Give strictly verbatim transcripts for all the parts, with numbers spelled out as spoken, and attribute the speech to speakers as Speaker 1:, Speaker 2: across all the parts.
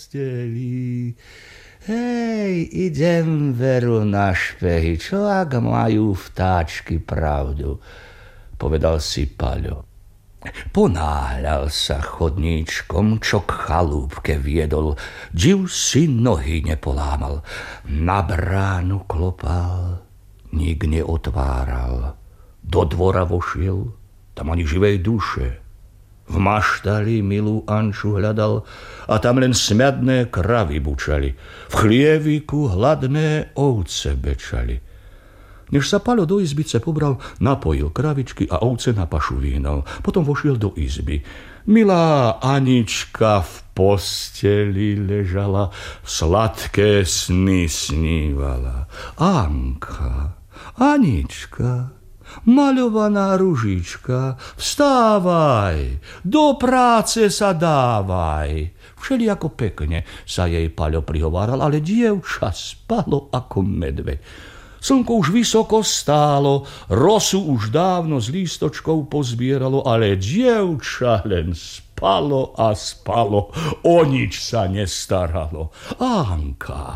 Speaker 1: posteli. Hej, idem veru na špehy, čo ak majú vtáčky pravdu, povedal si Paľo. Ponáhľal sa chodníčkom, čo k chalúbke viedol, div si nohy nepolámal. Na bránu klopal, nik neotváral. Do dvora vošiel, tam ani živej duše. V maštali milú Anču hľadal a tam len smiadné kravy bučali. V chlieviku hladné ovce bečali. Než sa Paľo do izbice pobral, napojil kravičky a ovce na pašu vínal. Potom vošiel do izby. Milá Anička v posteli ležala, sladké sny snívala. Anka, Anička, maľovaná ružička, vstávaj, do práce sa dávaj. Všelijako pekne sa jej Paľo prihováral, ale dievča spalo ako medveď. Slnko už vysoko stálo, rosu už dávno z lístočkov pozbieralo, ale dievča len spalo a spalo, o nič sa nestaralo. Anka,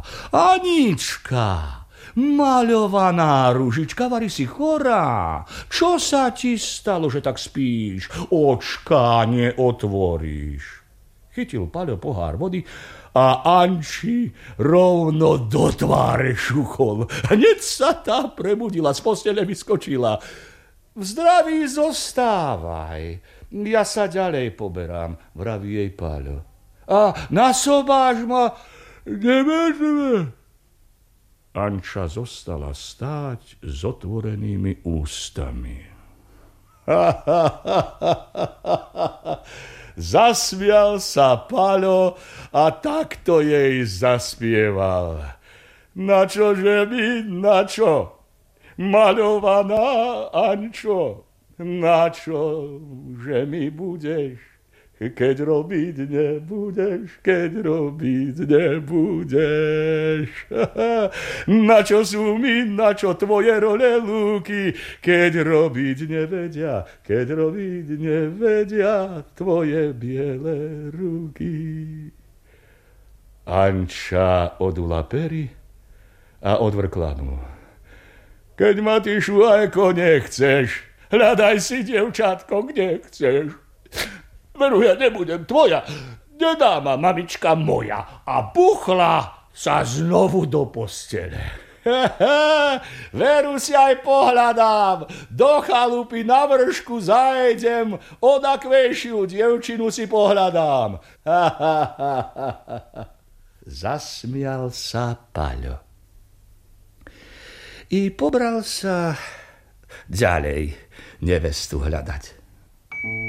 Speaker 1: Anička, maľovaná ružička, vari si chorá. Čo sa ti stalo, že tak spíš? Očka neotvoríš. Chytil Paľo pohár vody a Anči rovno do tváre šuchol. Hneď sa tá prebudila, z postele vyskočila. V zdraví zostávaj, ja sa ďalej poberám, vraví jej Paľo. A nasobáš ma, nemážeme. Anča zostala stáť s otvorenými ústami. Ha, ha, ha, ha, ha, ha. Zasmial sa Paľo a takto jej zaspieval. Načože mi, načo, maľovaná Ančo, načo, že mi budeš, keď robiť nebudeš, keď robiť nebudeš. Načo sú mi, načo tvoje role lúky, keď robiť nevedia, keď robiť nevedia tvoje biele ruky. Anča odula pery a odvrkla mu. Keď ma ty šuajko nechceš, hľadaj si, dievčatko, kde chceš. Veru, ja nebudem tvoja, nedá ma mamička moja. A buchla sa znovu do postele. Veru si aj pohľadám, do chalupy na vršku zajdem, odakvejšiu dievčinu si pohľadám. Zasmial sa Paľo. I pobral sa ďalej nevestu hľadať.